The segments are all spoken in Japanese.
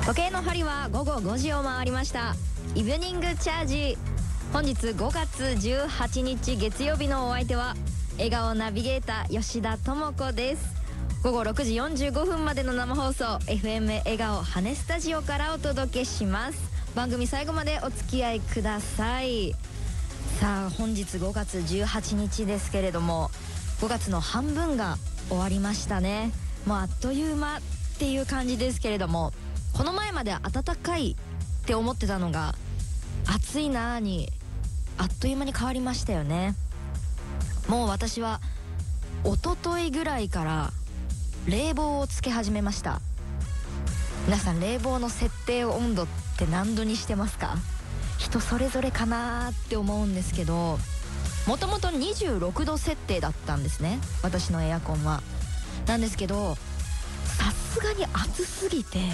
時計の針は午後5時を回りました。イブニングチャージ。本日5月18日月曜日のお相手は笑顔ナビゲーター吉田智子です。午後6時45分までの生放送 FM 笑顔羽スタジオからお届けします。番組最後までお付き合いください。さあ本日5月18日ですけれども、5月の半分が終わりましたね。もうあっという間っていう感じですけれども、この前まで暖かいって思ってたのが暑いなーにあっという間に変わりましたよね。もう私は一昨日ぐらいから冷房をつけ始めました。皆さん冷房の設定温度って何度にしてますか？人それぞれかなーって思うんですけど、もともと26度設定だったんですね、私のエアコンは。なんですけどさすがに暑すぎて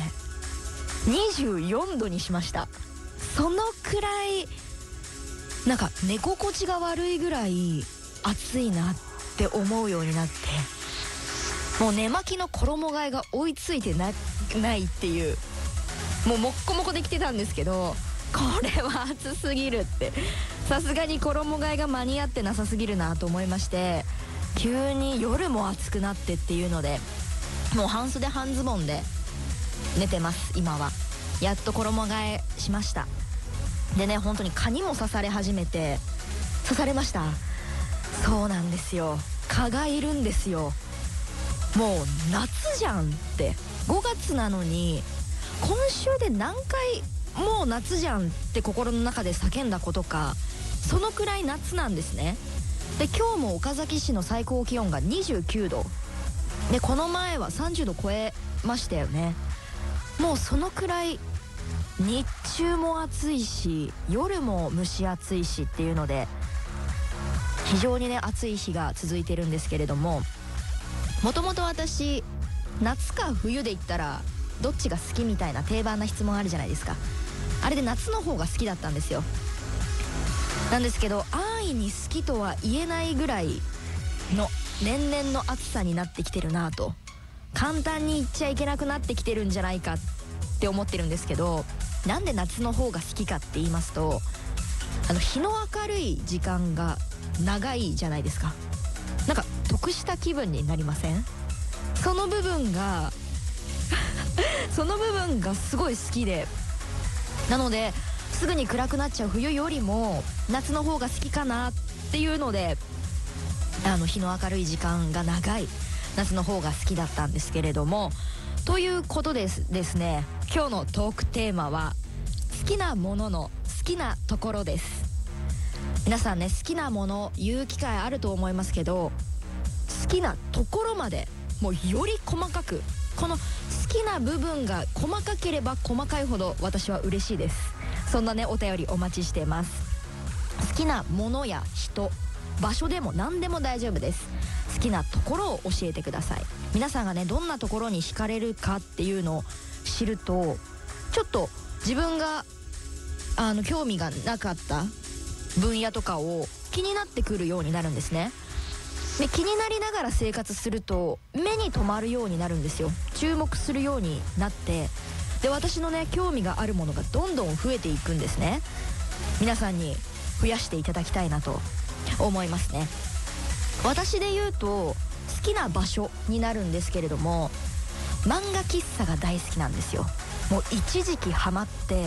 24度にしました。そのくらいなんか寝心地が悪いぐらい暑いなって思うようになって、もう寝巻きの衣替えが追いついてないっていう、もうもっこもこできてたんですけど、これは暑すぎるって、さすがに衣替えが間に合ってなさすぎるなと思いまして、急に夜も暑くなってっていうので、もう半袖半ズボンで寝てます。今はやっと衣替えしました。でね、本当に蚊にも刺され始めて。刺されました？そうなんですよ、蚊がいるんですよ。もう夏じゃんって、5月なのに今週で何回もう夏じゃんって心の中で叫んだことか、そのくらい夏なんですね。で今日も岡崎市の最高気温が29度で、この前は30度超えましたよね。もうそのくらい日中も暑いし夜も蒸し暑いしっていうので、非常にね暑い日が続いてるんですけれども、もともと私夏か冬で言ったらどっちが好きみたいな定番な質問あるじゃないですか。あれで夏の方が好きだったんですよ。なんですけど安易に好きとは言えないぐらいの年々の暑さになってきてるなぁと、簡単に言っちゃいけなくなってきてるんじゃないかって思ってるんですけど、なんで夏の方が好きかって言いますと、日の明るい時間が長いじゃないですか。なんか得した気分になりません？その部分がその部分がすごい好きで、なのですぐに暗くなっちゃう冬よりも夏の方が好きかなっていうので、日の明るい時間が長い夏の方が好きだったんですけれども、ということですね、今日のトークテーマは好きなものの好きなところです。皆さんね、好きなもの言う機会あると思いますけど、好きなところまでもうより細かく、この好きな部分が細かければ細かいほど私は嬉しいです。そんなねお便りお待ちしてます。好きなものや人、場所でも何でも大丈夫です。好きなところを教えてください。皆さんがねどんなところに惹かれるかっていうのを知ると、ちょっと自分が興味がなかった分野とかを気になってくるようになるんですね。で気になりながら生活すると目に留まるようになるんですよ。注目するようになって、で私のね興味があるものがどんどん増えていくんですね。皆さんに増やしていただきたいなと思いますね。私で言うと好きな場所になるんですけれども、漫画喫茶が大好きなんですよ。もう一時期ハマって、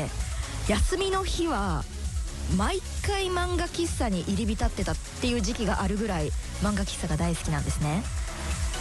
休みの日は毎回漫画喫茶に入り浸ってたっていう時期があるぐらい漫画喫茶が大好きなんですね。